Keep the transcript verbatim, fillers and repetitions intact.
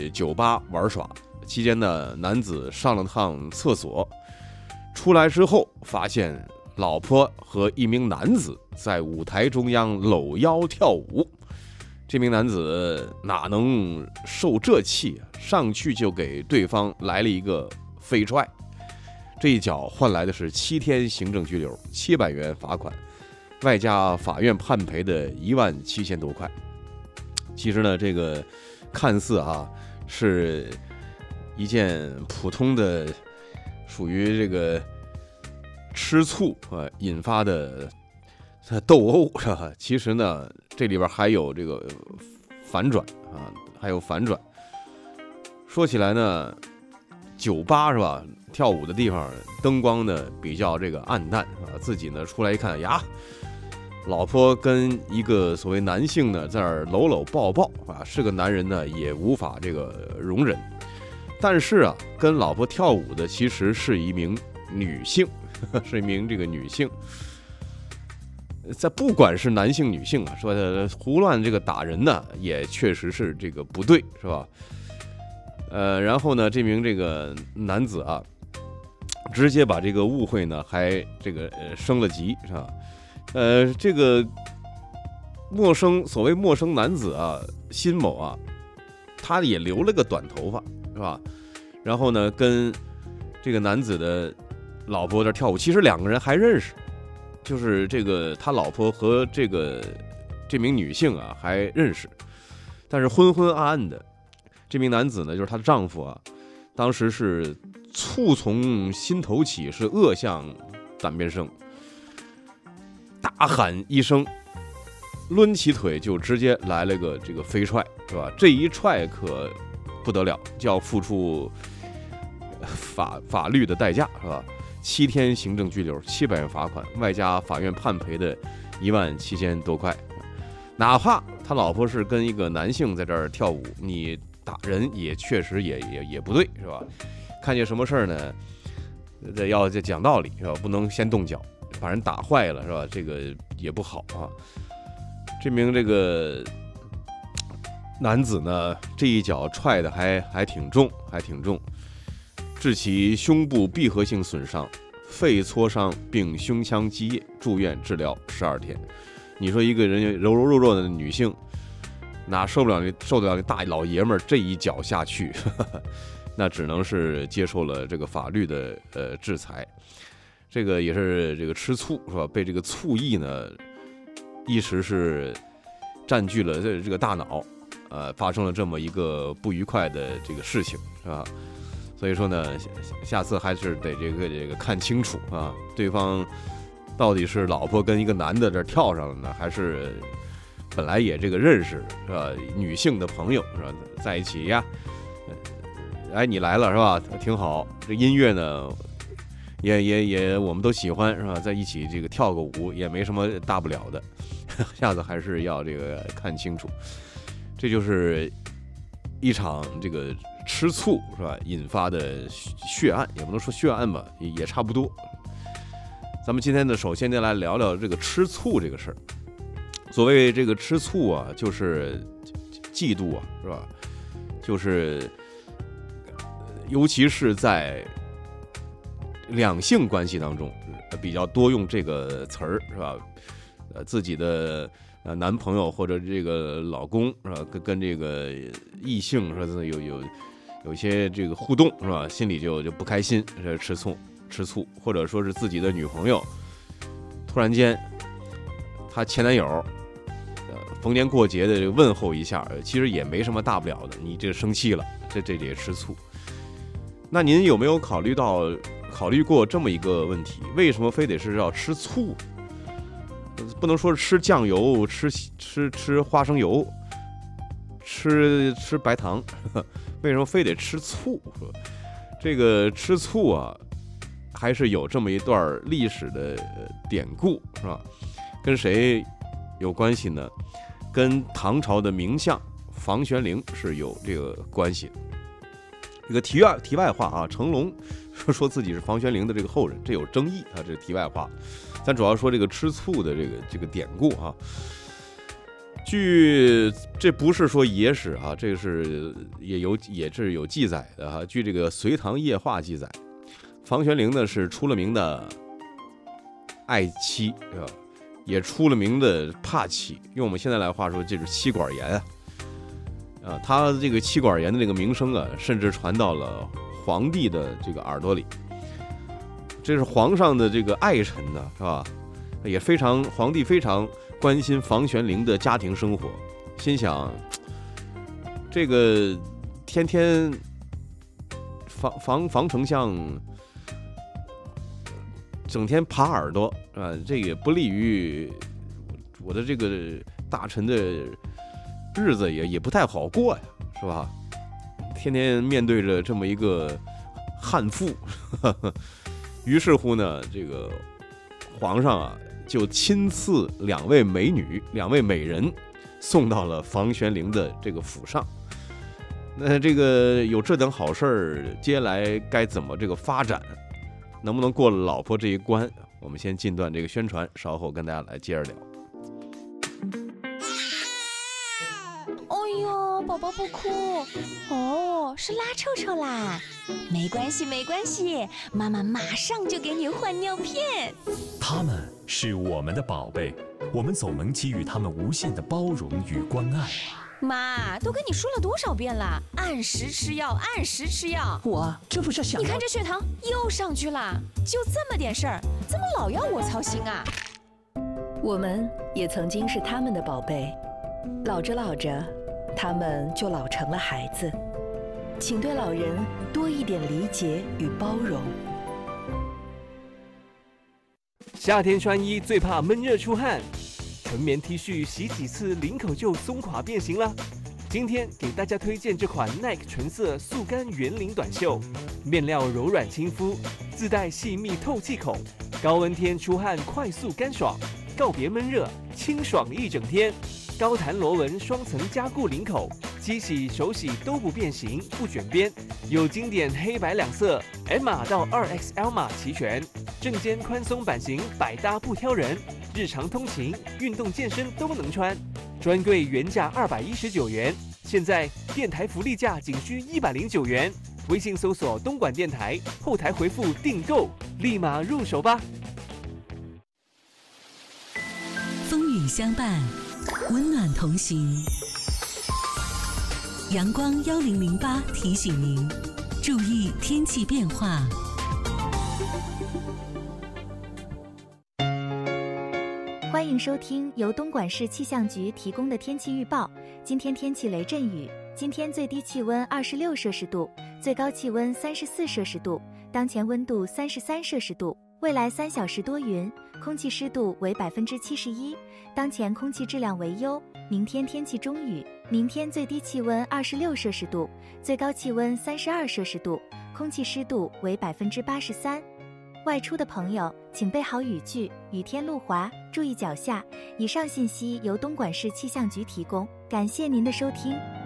去酒吧玩耍，期间呢，男子上了趟厕所，出来之后发现老婆和一名男子在舞台中央搂腰跳舞。这名男子哪能受这气啊，上去就给对方来了一个飞踹，这一脚换来的是七天行政拘留、七百元罚款，外加法院判赔的一万七千多块。其实呢，这个看似啊是一件普通的属于这个吃醋啊引发的斗殴，是吧？其实呢，这里边还有这个反转啊，还有反转。说起来呢，酒吧是吧？跳舞的地方灯光呢比较这个暗淡啊，自己呢出来一看呀，老婆跟一个所谓男性呢在那儿搂搂抱抱啊，是个男人呢也无法这个容忍。但是啊，跟老婆跳舞的其实是一名女性，呵呵是一名这个女性。在不管是男性女性啊，说胡乱这个打人呢，也确实是这个不对，是吧？呃，然后呢，这名这个男子啊，直接把这个误会呢，还这个呃升了级，是吧？呃，这个陌生所谓陌生男子啊，辛某啊，他也留了个短头发，是吧？然后呢，跟这个男子的老婆在跳舞，其实两个人还认识。就是这个他老婆和这个这名女性啊还认识，但是昏昏暗暗的。这名男子呢，就是她的丈夫啊，当时是醋从心头起，是恶向胆边生，大喊一声，抡起腿就直接来了个这个飞踹，是吧？这一踹可不得了，就要付出法法律的代价，是吧？七天行政拘留、七百元罚款，外加法院判赔的一万七千多块。哪怕他老婆是跟一个男性在这儿跳舞，你打人也确实也也也不对，是吧？看见什么事儿呢，要讲道理，是吧？不能先动脚，把人打坏了，是吧？这个也不好啊。这名这个男子呢，这一脚踹的还还挺重，还挺重。致其胸部闭合性损伤、肺挫伤，并胸腔积液，住院治疗十二天。你说一个人柔柔弱弱的女性，哪受不了那受得了那大老爷们儿这一脚下去，呵呵，那只能是接受了这个法律的呃制裁。这个也是这个吃醋是吧？被这个醋意呢，一时是占据了这这个大脑，呃，发生了这么一个不愉快的这个事情，是吧？所以说呢，下次还是得这个这个看清楚啊，对方到底是老婆跟一个男的这跳上了呢，还是本来也这个认识是吧？女性的朋友是吧，在一起呀，哎，你来了是吧？挺好，这音乐呢，也也也我们都喜欢是吧？在一起这个跳个舞也没什么大不了的，下次还是要这个看清楚，这就是一场这个。吃醋是吧？引发的血案，也不能说血案吧，也也差不多。咱们今天呢，首先就来聊聊这个吃醋这个事儿。所谓这个吃醋啊，就是嫉妒啊，是吧？就是尤其是在两性关系当中，比较多用这个词儿，是吧？呃，自己的。呃，男朋友或者这个老公是吧？跟跟这个异性说有有有些这个互动是吧？心里就就不开心，是吃醋吃醋，或者说是自己的女朋友突然间，她前男友呃逢年过节的这个问候一下，其实也没什么大不了的，你这生气了，这这也吃醋。那您有没有考虑到考虑过这么一个问题？为什么非得是要吃醋？不能说是吃酱油、吃吃吃花生油、吃吃白糖，为什么非得吃醋？这个吃醋啊，还是有这么一段历史的典故，是吧？跟谁有关系呢？跟唐朝的名相房玄龄是有这个关系的。这个题外题外话啊，成龙说说自己是房玄龄的这个后人，这有争议啊，这是题外话。咱主要说这个吃醋的这个这个典故啊。 据这不是说野史啊，这个是也有也是有记载的哈。据这个《隋唐夜话》记载，房玄龄呢是出了名的爱妻啊，也出了名的怕妻。用我们现在来话说，这是妻管严啊。啊，他这个妻管严的这个名声啊，甚至传到了皇帝的这个耳朵里。这是皇上的这个爱臣呢，是吧？也非常皇帝非常关心房玄龄的家庭生活，心想这个天天房房房丞相整天爬耳朵啊，这也不利于我的这个大臣的日子也，也也不太好过呀，是吧？天天面对着这么一个悍妇，呵呵，于是乎呢，这个皇上啊，就亲赐两位美女、两位美人送到了房玄龄的这个府上。那这个有这等好事儿，接下来该怎么这个发展？能不能过了老婆这一关？我们先进段这个宣传，稍后跟大家来接着聊。 哎呦，宝宝不哭哦，是拉臭臭啦。没关系，没关系，妈妈马上就给你换尿片。 他们是我们的宝贝，我们总能给予他们无限的包容与关爱。 妈，都跟你说了多少遍了，按时吃药，按时吃药。 我这不是想…… 你看这血糖又上去了，就这么点事儿，怎么老要我操心啊？ 我们也曾经是他们的宝贝，老着老着，他们就老成了孩子。请对老人多一点理解与包容。 夏天穿衣最怕闷热出汗，纯棉 T 恤洗几次领口就松垮变形了。今天给大家推荐这款 Nike 纯色速干圆领短袖，面料柔软亲肤，自带细密透气孔，高温天出汗快速干爽，告别闷热，清爽一整天。高弹螺纹双层加固领口，机洗手洗都不变形不卷边，有经典黑白两色 ，M 码到 二 X L 码齐全，正肩宽松版型百搭不挑人，日常通勤、运动健身都能穿。专柜原价二百一十九元，现在电台福利价仅需一百零九元。微信搜索东莞电台，后台回复订购，立马入手吧。 风雨相伴，温暖同行。阳光幺零零八提醒您，注意天气变化。 欢迎收听由东莞市气象局提供的天气预报。今天天气雷阵雨，今天最低气温二十六摄氏度，最高气温三十四摄氏度，当前温度三十三摄氏度。未来三小时多云，空气湿度为百分之七十一，当前空气质量为优。明天天气中雨，明天最低气温二十六摄氏度，最高气温三十二摄氏度，空气湿度为百分之八十三。外出的朋友请备好雨具，雨天路滑，注意脚下。以上信息由东莞市气象局提供，感谢您的收听。